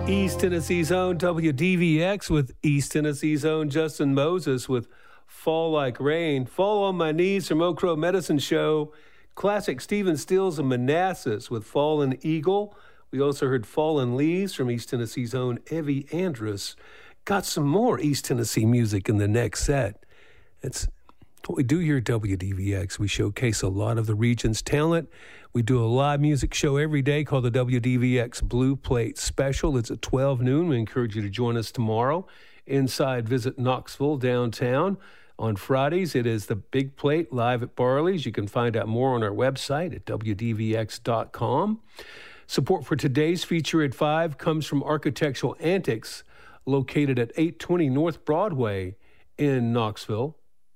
East Tennessee's own WDVX with East Tennessee's own Justin Moses with Fall Like Rain. Fall on My Knees from Oak Crow Medicine Show. Classic Stephen Stills and Manassas with Fallen Eagle. We also heard Fallen Leaves from East Tennessee's own Evie Andrus. Got some more East Tennessee music in the next set. It's what we do here at WDVX. We showcase a lot of the region's talent. We do a live music show every day called the WDVX Blue Plate Special. It's at 12 noon. We encourage you to join us tomorrow inside Visit Knoxville downtown. On Fridays, it is the Big Plate live at Barley's. You can find out more on our website at WDVX.com. Support for today's feature at 5 comes from Architectural Antics, located at 820 North Broadway in Knoxville,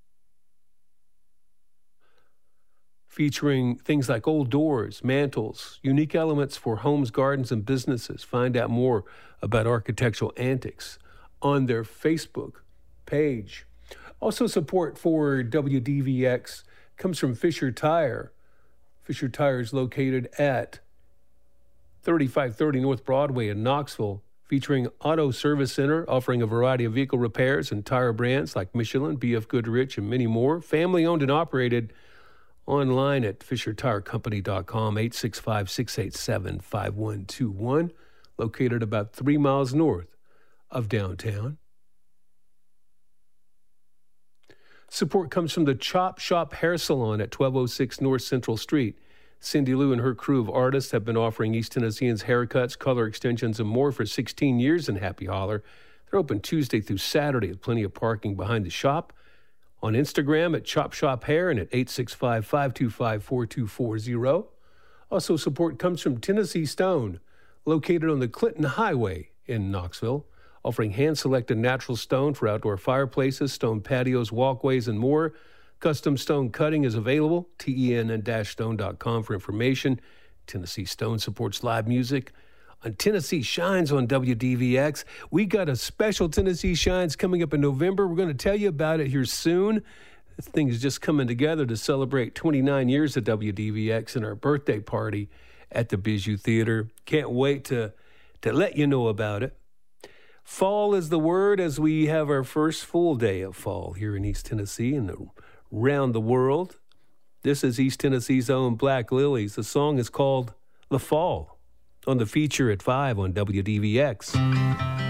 featuring things like old doors, mantels, unique elements for homes, gardens, and businesses. Find out more about Architectural Antics on their Facebook page. Also, support for WDVX comes from Fisher Tire. Fisher Tire is located at 3530 North Broadway in Knoxville, featuring Auto Service Center, offering a variety of vehicle repairs and tire brands like Michelin, BF Goodrich, and many more. Family owned and operated. Online at FisherTireCompany.com, 865-687-5121, located about 3 miles north of downtown. Support comes from the Chop Shop Hair Salon at 1206 North Central Street. Cindy Lou and her crew of artists have been offering East Tennesseans haircuts, color extensions, and more for 16 years in Happy Holler. They're open Tuesday through Saturday with plenty of parking behind the shop. On Instagram at Chop Shop Hair and at 865-525-4240. Also, support comes from Tennessee Stone, located on the Clinton Highway in Knoxville, offering hand-selected natural stone for outdoor fireplaces, stone patios, walkways, and more. Custom stone cutting is available. TEN-stone.com for information. Tennessee Stone supports live music on Tennessee Shines on WDVX. We got a special Tennessee Shines coming up in November. We're going to tell you about it here soon. This thing is just coming together to celebrate 29 years of WDVX and our birthday party at the Bijou Theater. Can't wait to let you know about it. Fall is the word as we have our first full day of fall here in East Tennessee and around the world. This is East Tennessee's own Black Lilies. The song is called The Fall, on the feature at 5 on WDVX.